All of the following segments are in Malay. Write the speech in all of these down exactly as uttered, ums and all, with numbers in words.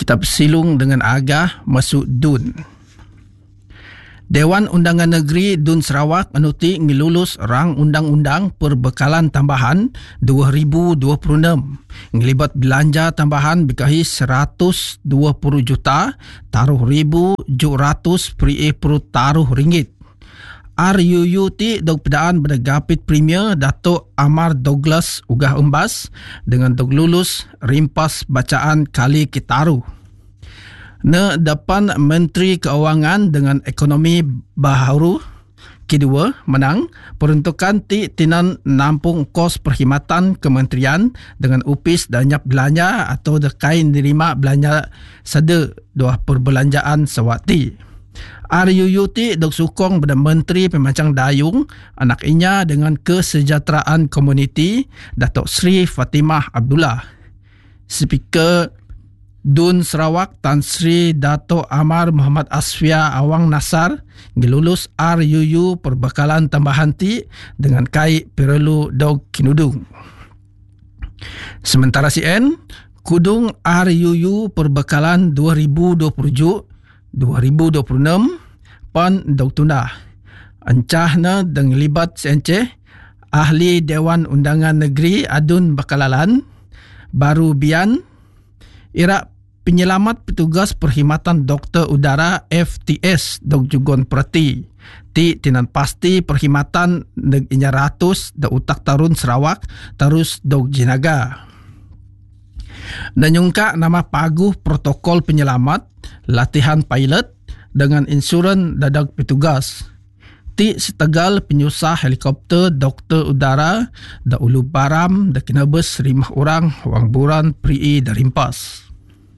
kita bersilung dengan agah masuk D U N. Dewan Undangan Negeri D U N Sarawak menuti ngilulus rang undang-undang perbekalan tambahan dua ribu dua puluh enam ngelibat belanja tambahan bekahi seratus dua puluh juta taruh ribu tujuh ratus puluh taruh ringgit. R U U ti dog pedaan pada Gapit Premier Datuk Amar Douglas Ugah Umbas dengan dog lulus rimpas bacaan kali kitaru. Ne depan Menteri Keuangan dengan Ekonomi Baharu kedua menang peruntukan ti tinan nampung kos perkhidmatan kementerian dengan upis dan nyap belanja atau dekai nerima belanja sada dua perbelanjaan sewakti. R U U ti dok sukong pada Menteri Pemancang Dayung anak inya dengan kesejahteraan komuniti Datuk Seri Fatimah Abdullah. Speaker D U N Sarawak Tan Sri Dato' Amar Muhammad Asfia Awang Nasar ngilulus R U U perbekalan tambahan ti dengan kai perlu dog kinudung. Sementara C N, kudung R U U perbekalan dua ribu dua puluh tujuh dua ribu dua puluh enam pan dog tundah. Encahna dengan libat C N C, Ahli Dewan Undangan Negeri Adun Bakalalan, Baru Bian, Irak Penyelamat Petugas Perkhidmatan Doktor Udara F T S Dog Jugon Perti ti tinan pasti perkhidmatan neg inya ratus da utak tarun Sarawak terus dog jinaga. Dan nyungka nama paguh protokol penyelamat latihan pilot dengan insuran dadag petugas. Ti setegal penyusah helikopter Doktor Udara da Ulu Baram da kinabes rimah orang wang buran prii da rimpas.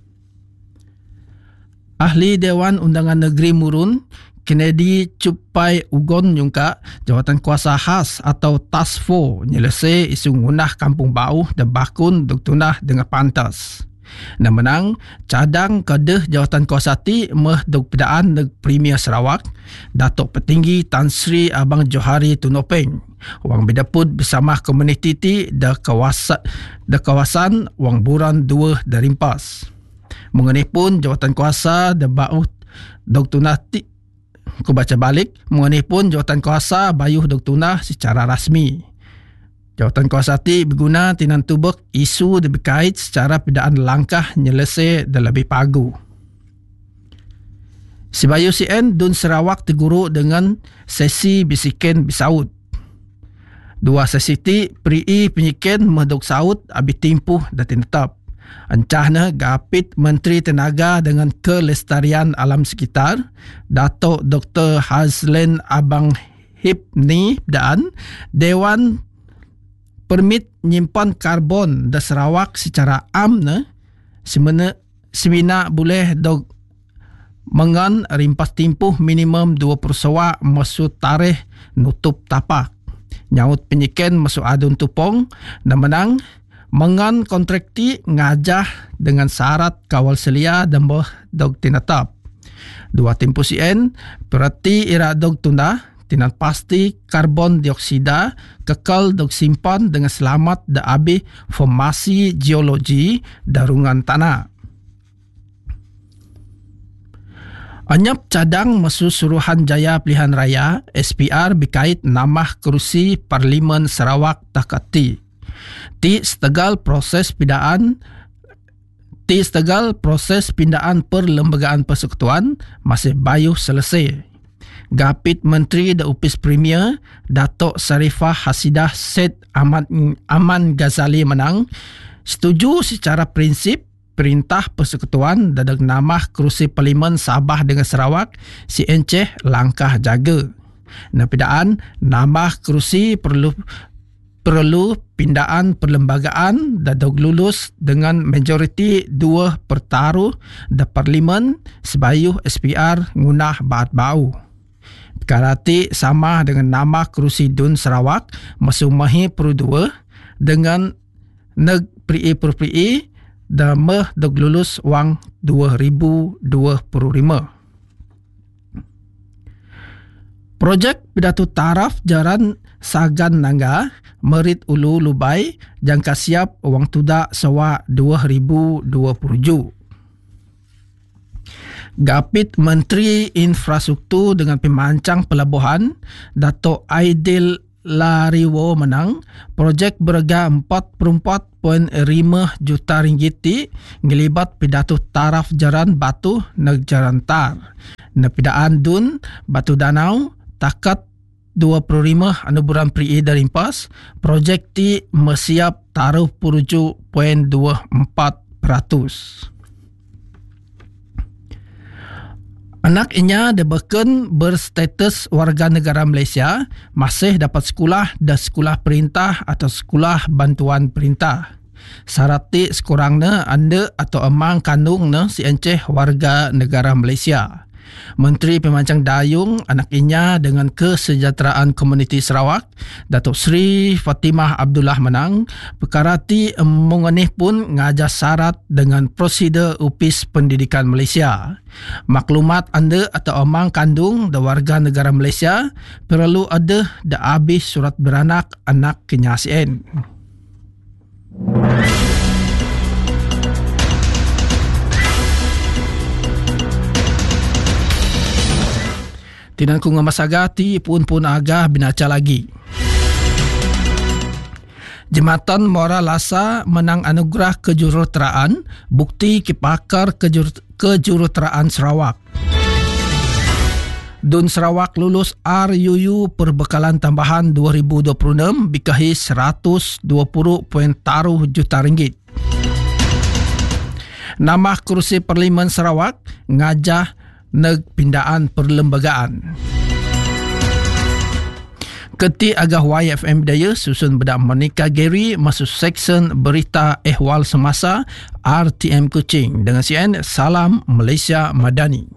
Ahli Dewan Undangan Negeri Murun, Kennedy Cupai Ugon nyungka jawatan kuasa khas atau Task Force nyelesai isu ngunah kampung bau dan bakun duk tunah dengan pantas. Dan menang, cadang kedeh jawatan kuasa ti meh duk pedaan neg Premier Sarawak, Datuk Petinggi Tan Sri Abang Johari Tunopeng. Wang bedaput bersama komuniti ti da kawasan, da kawasan wang buran dua dari rimpas. Mengenai pun jawatan kuasa dan bau dok tunah ti aku baca balik mengenai pun jawatan kuasa bayuh dok tunah secara rasmi. Jawatan kuasa ti berguna tinan tubek isu dibekait secara pedaan langkah nyelesai dan lebih pagu. Sebayu C N D U N Sarawak teguru dengan sesi bisikan bisaut. Dua sesi ti peri penyiken medok saut abi timpuh dan tinetap. Encahna Gapit Menteri Tenaga dengan Kelestarian Alam Sekitar Datuk Doktor Hazlen Abang Hipni dan Dewan Permit Nyimpan Karbon da Sarawak secara amna semena semina boleh dog mengan rimpas timpuh minimum dua persawa masuk tarikh nutup tapak. Nyaut penyiken masuk adun tupong dan menang mengan kontrak ti ngajah dengan syarat kawal selia dan boh dog tinatap. Dua tempoh C N berarti ira dog tunda tinan pasti karbon dioksida kekal dog simpan dengan selamat da abi formasi geologi darungan tanah. Anyap cadang masu Suruhanjaya Pilihan Raya S P R berkait namah kerusi Parlimen Sarawak takati. Ti setegal proses pindaan Ti setegal proses pindaan perlembagaan persekutuan masih bayuh selesai. Gapit Menteri da Upis Premier Datuk Sarifah Hasidah Syed Ahmad Aman Ghazali menang setuju secara prinsip perintah persekutuan dadak namah kerusi Parlimen Sabah dengan Sarawak si enceh langkah jaga. Napidaan namah kerusi perlu perlu pindaan perlembagaan dadog lulus dengan majoriti dua pertaruh da Parlimen sebayuh S P R ngunah baat bau. Perkara ti sama dengan nama kerusi D U N Sarawak masuk mahi per dua dengan neg peri per peri da meh dog lulus wang dua ribu dua puluh lima. Projek Pidato Taraf Jaran Sagan Nangga Merit Ulu Lubai jangka siap wang tudak sawa dua ribu dua puluh tujuh. Gapit Menteri Infrastruktur dengan pemancang pelabuhan Dato' Aidil Lariwo menang projek berharga empat puluh empat perpuluhan lima juta ringgit ngelibat pidato taraf jaran batu neg jaran tar. Nepidaan dun Batu Danau takat dua puluh lima anuburan peri dari impas projek ti mesiap taruh tujuh perpuluhan dua empat peratus. Anak inya dibeken berstatus warga negara Malaysia masih dapat sekolah dan sekolah perintah atau sekolah bantuan perintah. Syarat ti sekurangnya anda atau emang kandungnya si enceh warga negara Malaysia. Menteri Pemancang Dayung anak inya dengan Kesejahteraan Komuniti Sarawak Datuk Seri Fatimah Abdullah menang perkara ti mengenih pun ngajak syarat dengan prosedur Upis Pendidikan Malaysia. Maklumat anda atau emang kandung da warga negara Malaysia perlu ada da habis surat beranak anak kenyasian. Tinan ku ngamasaga ti pun-pun agah binaca lagi. Jematan Muara Lasa menang anugerah kejuruteraan bukti kipakar kejur, kejuruteraan Sarawak. Dun Sarawak lulus R U U perbekalan tambahan dua ribu dua puluh enam bikahi seratus dua puluh perpuluhan taruh juta ringgit. Nama Kerusi Parlimen Sarawak ngajah neg pindaan perlembagaan. Keti agah Y F M Daya susun bedak Monica Gary masuk seksen berita ehwal semasa R T M Kuching dengan C N Salam Malaysia Madani.